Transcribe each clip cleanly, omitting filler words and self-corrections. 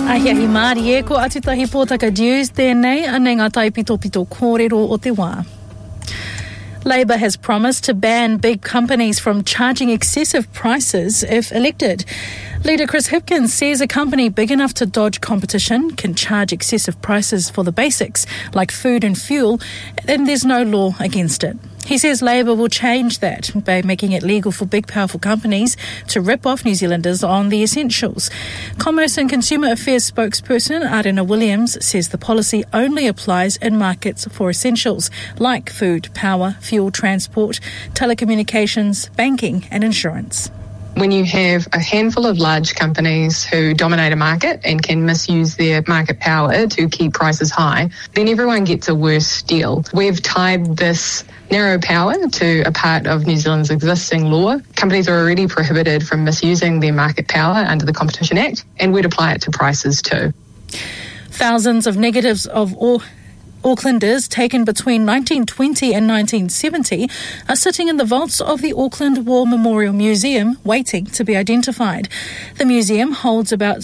Ahiahi Māori e, ko Atutahi Pōtaka News, tēnei ane ngā taipitopito kōrero o te wā. Labour has promised to ban big companies from charging excessive prices if elected. Leader Chris Hipkins says a company big enough to dodge competition can charge excessive prices for the basics, like food and fuel, and there's no law against it. He says Labour will change that by making it legal for big, powerful companies to rip off New Zealanders on the essentials. Commerce and Consumer Affairs spokesperson Arena Williams says the policy only applies in markets for essentials like food, power, fuel, transport, telecommunications, banking and insurance. When you have a handful of large companies who dominate a market and can misuse their market power to keep prices high, then everyone gets a worse deal. We've tied this narrow power to a part of New Zealand's existing law. Companies are already prohibited from misusing their market power under the Competition Act, and we'd apply it to prices too. Thousands of negatives of Aucklanders taken between 1920 and 1970 are sitting in the vaults of the Auckland War Memorial Museum waiting to be identified. The museum holds about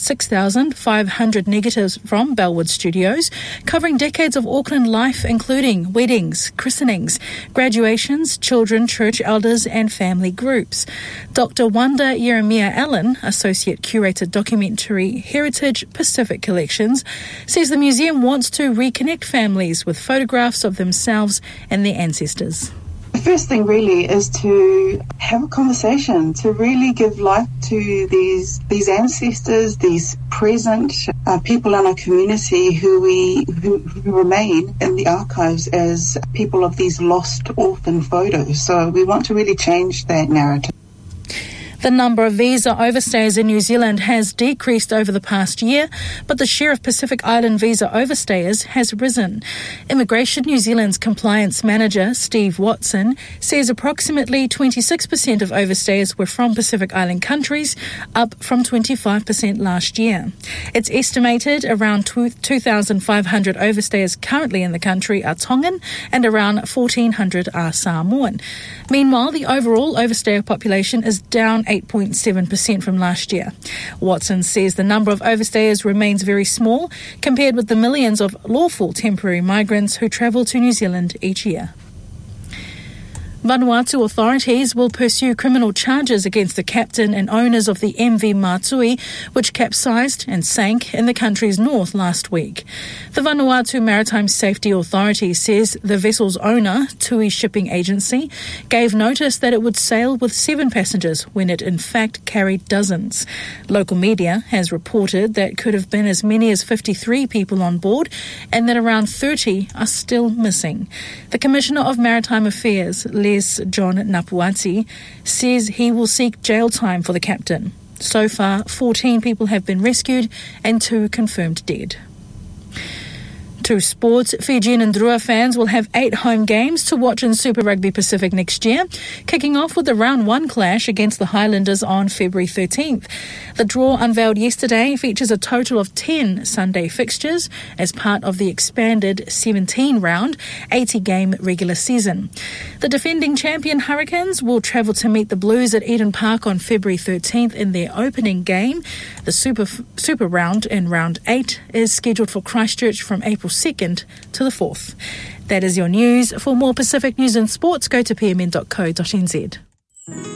6,500 negatives from Bellwood Studios, covering decades of Auckland life, including weddings, christenings, graduations, children, church elders and family groups. Dr. Wanda Yeremia Allen, Associate Curator Documentary Heritage Pacific Collections, says the museum wants to reconnect families with photographs of themselves and their ancestors. The first thing really is to have a conversation, to really give life to these ancestors, these present people in our community who remain in the archives as people of these lost orphan photos. So we want to really change that narrative. The number of visa overstayers in New Zealand has decreased over the past year, but the share of Pacific Island visa overstayers has risen. Immigration New Zealand's compliance manager, Steve Watson, says approximately 26% of overstayers were from Pacific Island countries, up from 25% last year. It's estimated around 2,500 overstayers currently in the country are Tongan and around 1,400 are Samoan. Meanwhile, the overall overstayer population is down 8.7% from last year. Watson says the number of overstayers remains very small compared with the millions of lawful temporary migrants who travel to New Zealand each year. Vanuatu authorities will pursue criminal charges against the captain and owners of the MV Mātui, which capsized and sank in the country's north last week. The Vanuatu Maritime Safety Authority says the vessel's owner, Tui Shipping Agency, gave notice that it would sail with 7 passengers when it in fact carried dozens. Local media has reported that could have been as many as 53 people on board and that around 30 are still missing. The Commissioner of Maritime Affairs, John Napuati, says he will seek jail time for the captain. So far, 14 people have been rescued and 2 confirmed dead. To sports, Fijian and Drua fans will have 8 home games to watch in Super Rugby Pacific next year, kicking off with the Round 1 clash against the Highlanders on February 13th. The draw unveiled yesterday features a total of 10 Sunday fixtures as part of the expanded 17-round, 80-game regular season. The defending champion Hurricanes will travel to meet the Blues at Eden Park on February 13th in their opening game. The Super Round in Round 8 is scheduled for Christchurch from April 2nd to the 4th. That is your news. For more Pacific news and sports, go to pmn.co.nz.